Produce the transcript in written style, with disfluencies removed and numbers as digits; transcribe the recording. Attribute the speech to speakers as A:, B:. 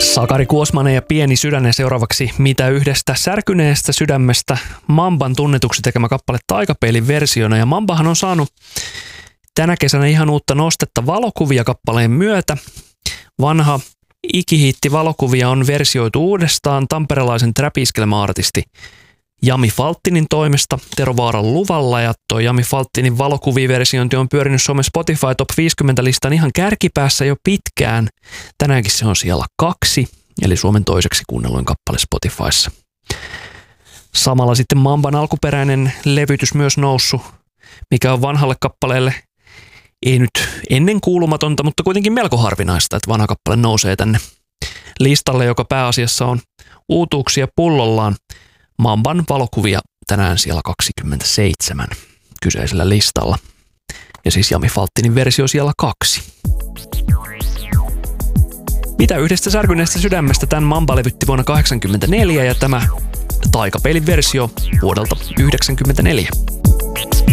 A: Sakari Kuosmanen ja Pieni sydän ja seuraavaksi Mitä yhdestä särkyneestä sydämestä Mamban tunnetuksi tekemä kappale Taikapeilin versiona. Ja Mambahan on saanut tänä kesänä ihan uutta nostetta valokuvia kappaleen myötä. Vanha ikihiitti valokuvia on versioitu uudestaan tamperelaisen trap-iskelmäartisti Jami Falttinin toimesta Tero Vaaran luvalla, ja toi Jami Falttinin valokuviversiointi on pyörinyt Suomen Spotify Top 50-listan ihan kärkipäässä jo pitkään. Tänäänkin se on siellä 2, eli Suomen toiseksi kuunnelluin kappale Spotifyssa. Samalla sitten Mamban alkuperäinen levytys myös noussut, mikä on vanhalle kappaleelle ei nyt ennen kuulumatonta, mutta kuitenkin melko harvinaista, että vanha kappale nousee tänne listalle, joka pääasiassa on uutuuksia pullollaan. Mamban valokuvia tänään siellä 27 kyseisellä listalla. Ja siis Jami Falttinin versio siellä 2. Mitä yhdestä särkyneestä sydämestä tämän Mamba levytti vuonna 1984 ja tämä Taikapeilin versio vuodelta 1994.